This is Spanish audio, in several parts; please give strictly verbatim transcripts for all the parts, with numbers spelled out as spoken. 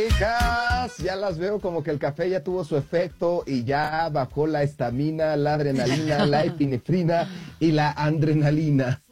Hijas, ya las veo como que el café ya tuvo su efecto y ya bajó la estamina, la adrenalina, la epinefrina y la adrenalina.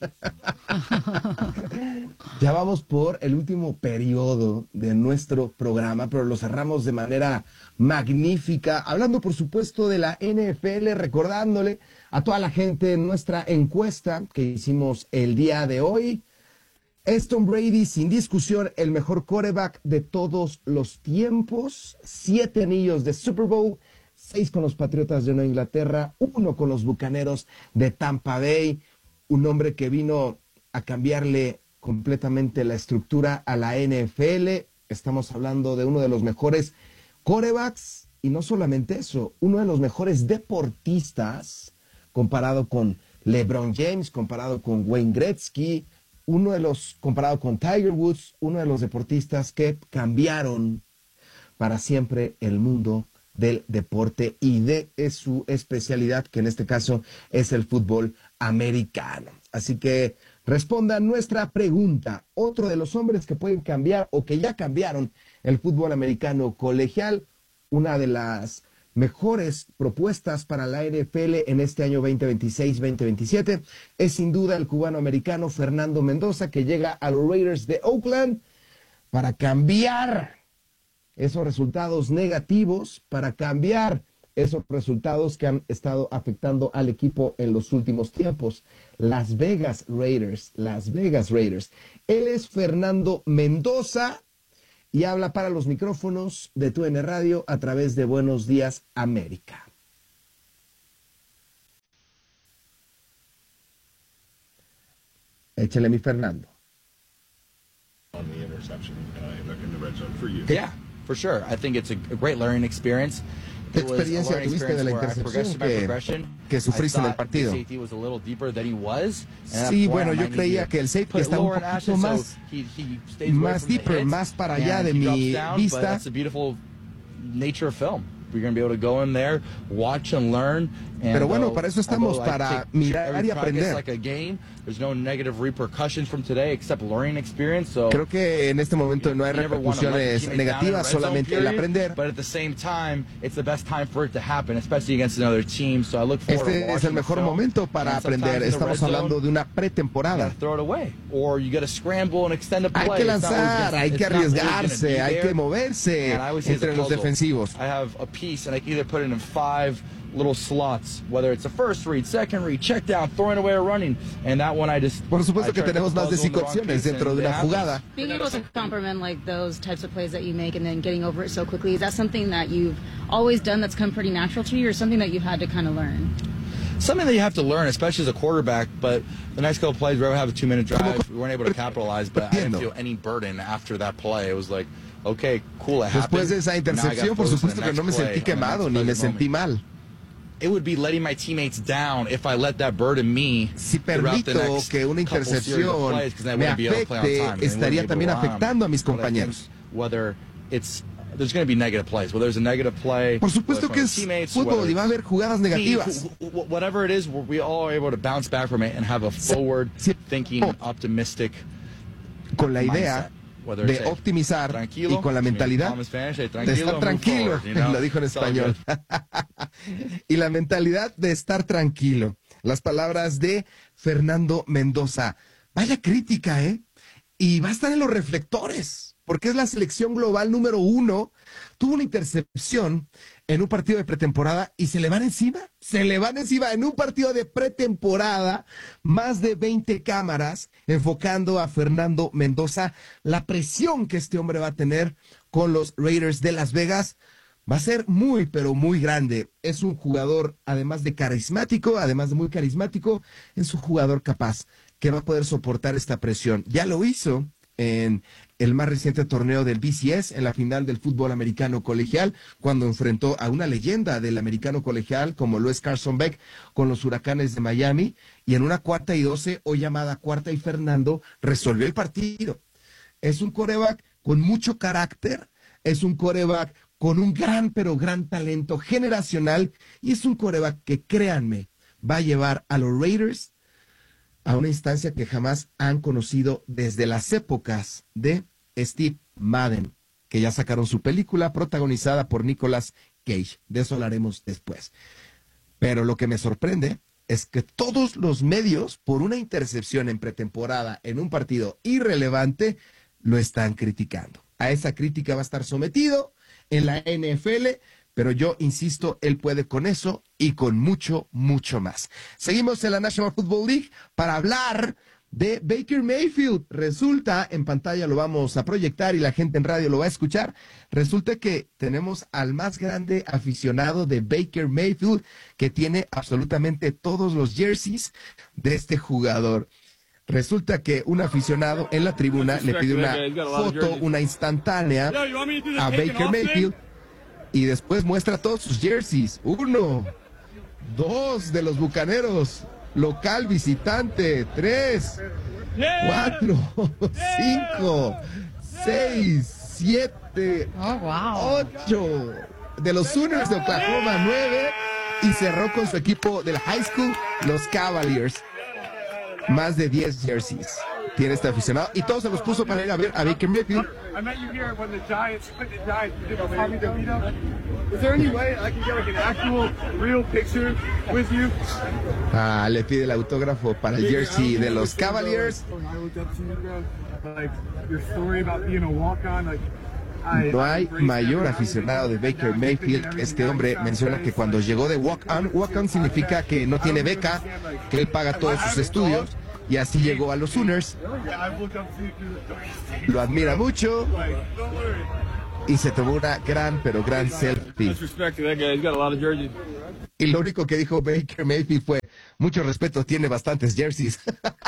Ya vamos por el último periodo de nuestro programa, pero lo cerramos de manera magnífica, hablando por supuesto de la N F L, recordándole a toda la gente nuestra encuesta que hicimos el día de hoy. ¿Es Tom Brady, sin discusión, el mejor quarterback de todos los tiempos? Siete anillos de Super Bowl, seis con los Patriotas de Nueva Inglaterra, uno con los Bucaneros de Tampa Bay. Un hombre que vino a cambiarle completamente la estructura a la N F L. Estamos hablando de uno de los mejores quarterbacks, y no solamente eso, uno de los mejores deportistas, comparado con LeBron James, comparado con Wayne Gretzky, uno de los, comparado con Tiger Woods, uno de los deportistas que cambiaron para siempre el mundo del deporte y de su especialidad, que en este caso es el fútbol americano. Así que respondan nuestra pregunta. Otro de los hombres que pueden cambiar o que ya cambiaron el fútbol americano colegial, una de las mejores propuestas para la N F L en este año veinte veintiséis veinte veintisiete es sin duda el cubano-americano Fernando Mendoza, que llega a los Raiders de Oakland para cambiar esos resultados negativos, para cambiar esos resultados que han estado afectando al equipo en los últimos tiempos. Las Vegas Raiders, Las Vegas Raiders. Él es Fernando Mendoza y habla para los micrófonos de Tu N Radio a través de Buenos Días América. Échale, mi Fernando. On the interception uh, in the red zone for you. Yeah, for sure. I think it's a great learning experience. ¿Qué experiencia tuviste de la intercepción que, que sufriste en el partido? Sí, bueno, yo creía que el safety estaba un poquito más, más deeper, más para allá de mi vista. Pero bueno, para eso estamos, para mirar y aprender. Creo que en este momento no hay repercusiones negativas, solamente el aprender. Este es el mejor momento para aprender. Estamos hablando de una pretemporada. Hay que lanzar, hay que arriesgarse, hay que moverse entre los defensivos. Little slots, whether it's a first read, second read, check down, throwing away or running, and that one I just. Por supuesto que tenemos más de cinco opciones dentro de una jugada. Being able to compliment like those types of plays that you make and then getting over it so quickly, is that something that you've always done that's come pretty natural to you, or something that you've had to kind of learn? Something that you have to learn, especially as a quarterback. But the next couple plays, we were have a two-minute drive. We weren't able to capitalize, but I didn't feel any burden after that play. It was like, okay, cool, it happened. Después de esa intercepción, por supuesto que no me sentí quemado ni me sentí mal. It would be letting my teammates down if I let that burden me. Si permito que una intercepción me afecte, estaría también afectando a mis compañeros. Whether it's there's going to be negative plays. Whether there's a negative play. Por supuesto que es fútbol y va a haber jugadas negativas. Whatever it is, we all are able to bounce back from it and have a forward-thinking, optimistic. Con la idea de optimizar y con la mentalidad de estar tranquilo, lo dijo en español, y la mentalidad de estar tranquilo. Las palabras de Fernando Mendoza. Vaya crítica, ¿eh? Y va a estar en los reflectores, porque es la selección global número uno. Tuvo una intercepción en un partido de pretemporada y se le van encima, se le van encima en un partido de pretemporada, más de veinte cámaras enfocando a Fernando Mendoza. La presión que este hombre va a tener con los Raiders de Las Vegas va a ser muy, pero muy grande. Es un jugador, además de carismático, además de muy carismático, es un jugador capaz que va a poder soportar esta presión. Ya lo hizo en el más reciente torneo del B C S, en la final del fútbol americano colegial, cuando enfrentó a una leyenda del americano colegial, como lo es Carson Beck, con los Huracanes de Miami, y en una cuarta y doce, hoy llamada cuarta y Fernando, resolvió el partido. Es un quarterback con mucho carácter, es un quarterback con un gran, pero gran talento generacional, y es un quarterback que, créanme, va a llevar a los Raiders a una instancia que jamás han conocido desde las épocas de Steve Madden, que ya sacaron su película protagonizada por Nicolas Cage. De eso hablaremos después. Pero lo que me sorprende es que todos los medios, por una intercepción en pretemporada en un partido irrelevante, lo están criticando. A esa crítica va a estar sometido en la N F L, pero yo insisto, él puede con eso y con mucho, mucho más. Seguimos en la National Football League para hablar de Baker Mayfield. Resulta, en pantalla lo vamos a proyectar y la gente en radio lo va a escuchar, resulta que tenemos al más grande aficionado de Baker Mayfield, que tiene absolutamente todos los jerseys de este jugador. Resulta que un aficionado en la tribuna le pide una foto, una instantánea a Baker Mayfield y después muestra todos sus jerseys. Uno, dos de los Bucaneros, local visitante, tres, cuatro, cinco, seis, siete, oh, wow. ocho de los Sooners de Oklahoma, nueve, y cerró con su equipo del high school, los Cavaliers. Más de diez jerseys tiene este aficionado y todos se los puso para ir a ver a Baker Mayfield. I met you here when the Giants split the Giants. You did a Tommy DeVito. Is there any way I can get like an actual real picture with you? Ah, le pide el autógrafo para el jersey de los Cavaliers. Like your story about being a walk-on, like No hay mayor aficionado de Baker Mayfield. Este hombre menciona que cuando llegó de walk-on, walk-on significa que no tiene beca, que él paga todos sus estudios, y así llegó a los Sooners. Lo admira mucho y se tomó una gran, pero gran selfie. Y lo único que dijo Baker Mayfield fue: mucho respeto, tiene bastantes jerseys.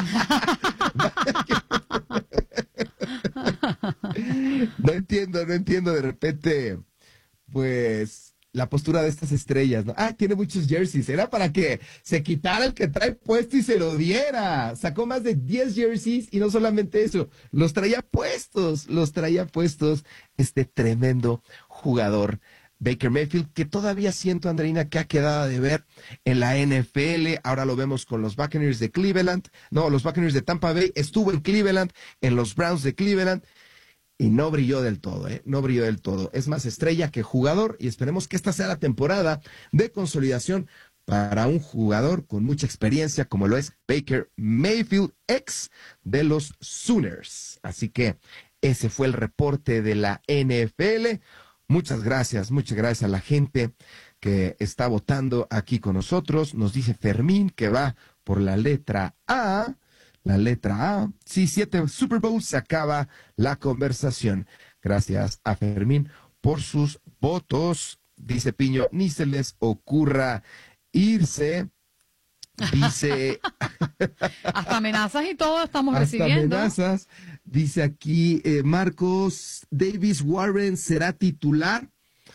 No entiendo, no entiendo de repente, pues, la postura de estas estrellas, ¿no? Ah, tiene muchos jerseys. Era para que se quitara el que trae puesto y se lo diera. Sacó más de diez jerseys y no solamente eso, los traía puestos, los traía puestos este tremendo jugador Baker Mayfield, que todavía siento, Andreina, que ha quedado de ver en la N F L. Ahora lo vemos con los Buccaneers de Cleveland. No, los Buccaneers de Tampa Bay. Estuvo en Cleveland, en los Browns de Cleveland. Y no brilló del todo, ¿eh? No brilló del todo. Es más estrella que jugador y esperemos que esta sea la temporada de consolidación para un jugador con mucha experiencia como lo es Baker Mayfield, ex de los Sooners. Así que ese fue el reporte de la N F L. Muchas gracias, muchas gracias a la gente que está votando aquí con nosotros. Nos dice Fermín que va por la letra A. La letra A. Sí, siete Super Bowls, se acaba la conversación. Gracias a Fermín por sus votos. Dice Piño, ni se les ocurra irse. Dice... Hasta amenazas y todo estamos hasta recibiendo. amenazas. Dice aquí eh, Marcos, Davis Warren será titular.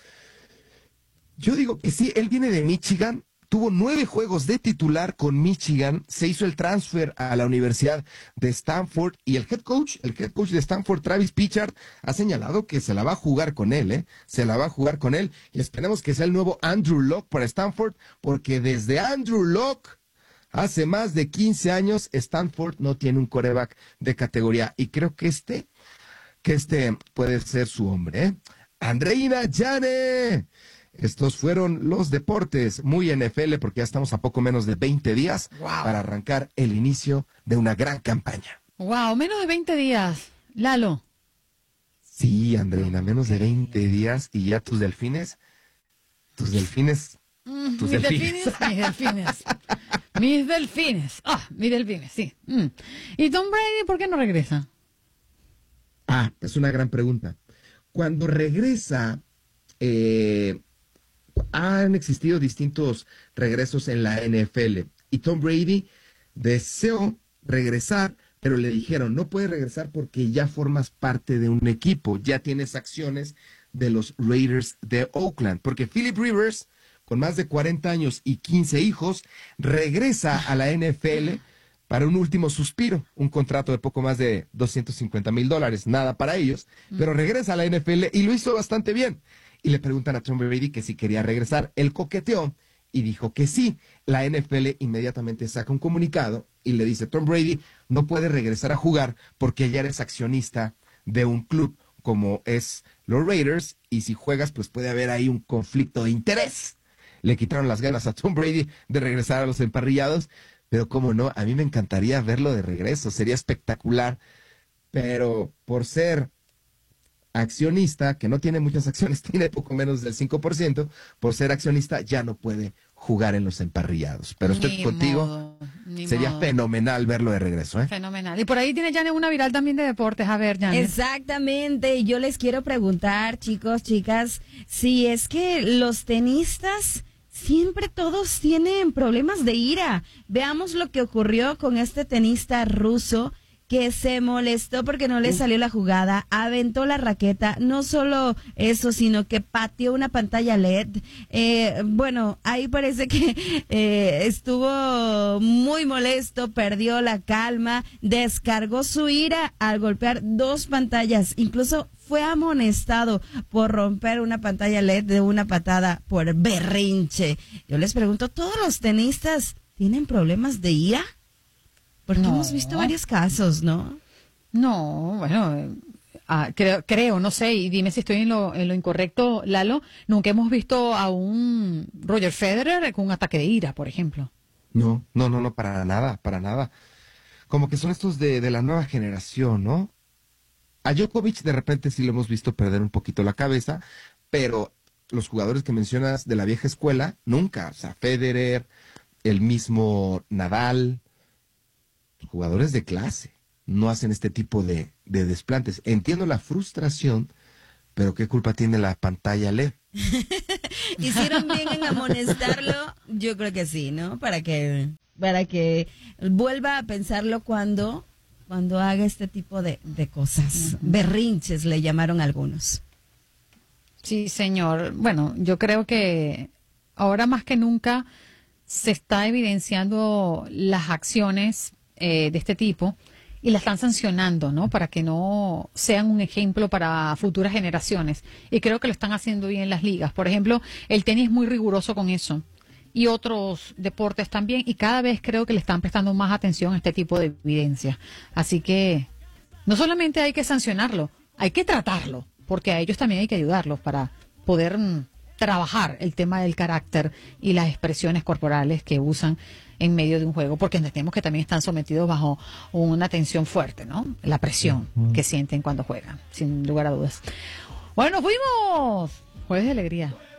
Yo digo que sí, él viene de Michigan. Tuvo nueve juegos de titular con Michigan, se hizo el transfer a la Universidad de Stanford y el head coach, el head coach de Stanford, Travis Pritchard, ha señalado que se la va a jugar con él, ¿eh? Se la va a jugar con él y esperemos que sea el nuevo Andrew Luck para Stanford, porque desde Andrew Luck, hace más de quince años, Stanford no tiene un quarterback de categoría y creo que este, que este puede ser su hombre, ¿eh? Andreina Llane. Estos fueron los deportes, muy N F L, porque ya estamos a poco menos de veinte días wow. para arrancar el inicio de una gran campaña. Wow, menos de veinte días, Lalo. Sí, Andreina, menos de veinte días y ya tus delfines, tus delfines, Mm, tus mis delfines. delfines, mis delfines, mis delfines, ah, mis delfines, sí. Mm. ¿Y Tom Brady por qué no regresa? Ah, es una gran pregunta. Cuando regresa, eh, han existido distintos regresos en la N F L y Tom Brady deseó regresar, pero le dijeron, no puedes regresar porque ya formas parte de un equipo, ya tienes acciones de los Raiders de Oakland, porque Philip Rivers, con más de cuarenta años y quince hijos, regresa a la N F L para un último suspiro, un contrato de poco más de doscientos cincuenta mil dólares, nada para ellos, pero regresa a la N F L y lo hizo bastante bien. Y le preguntan a Tom Brady que si quería regresar. Él coqueteó y dijo que sí. La N F L inmediatamente saca un comunicado y le dice, Tom Brady no puede regresar a jugar porque ya eres accionista de un club. como es los Raiders, y si juegas, pues puede haber ahí un conflicto de interés. Le quitaron las ganas a Tom Brady de regresar a los emparrillados, pero cómo no, a mí me encantaría verlo de regreso, sería espectacular, pero por ser accionista, que no tiene muchas acciones, tiene poco menos del cinco por ciento, por ser accionista ya no puede jugar en los emparrillados. Pero estoy Ni contigo, modo, ni sería modo. fenomenal verlo de regreso, ¿eh? Fenomenal. Y por ahí tiene Janet una viral también de deportes. A ver, Janet. Exactamente, y yo les quiero preguntar, chicos, chicas, si es que los tenistas siempre todos tienen problemas de ira. Veamos lo que ocurrió con este tenista ruso que se molestó porque no le salió la jugada, aventó la raqueta, no solo eso, sino que pateó una pantalla L E D. Eh, bueno, ahí parece que eh, estuvo muy molesto, perdió la calma, descargó su ira al golpear dos pantallas, incluso fue amonestado por romper una pantalla L E D de una patada por berrinche. Yo les pregunto, ¿todos los tenistas tienen problemas de ira? Porque No. hemos visto varios casos, ¿no? No, bueno, eh, ah, creo, creo, no sé, y dime si estoy en lo, en lo incorrecto, Lalo. Nunca hemos visto a un Roger Federer con un ataque de ira, por ejemplo. No, no, no, no, para nada, para nada. Como que son estos de, de la nueva generación, ¿no? A Djokovic de repente sí lo hemos visto perder un poquito la cabeza, pero los jugadores que mencionas de la vieja escuela, nunca. O sea, Federer, el mismo Nadal, jugadores de clase, no hacen este tipo de, de desplantes. Entiendo la frustración, pero ¿qué culpa tiene la pantalla L E D? ¿Hicieron bien en amonestarlo? Yo creo que sí, ¿no? Para que para que vuelva a pensarlo cuando, cuando haga este tipo de, de cosas. Berrinches le llamaron algunos. Sí, señor. Bueno, yo creo que ahora más que nunca se está evidenciando las acciones eh, de este tipo y la están sancionando, ¿no? Para que no sean un ejemplo para futuras generaciones. Y creo que lo están haciendo bien las ligas. Por ejemplo, el tenis es muy riguroso con eso. Y otros deportes también. Y cada vez creo que le están prestando más atención a este tipo de evidencia. Así que no solamente hay que sancionarlo, hay que tratarlo. Porque a ellos también hay que ayudarlos para poder mm, trabajar el tema del carácter y las expresiones corporales que usan en medio de un juego, porque entendemos que también están sometidos bajo una tensión fuerte, ¿no? La presión que sienten cuando juegan, sin lugar a dudas. Bueno, fuimos. Jueves de alegría.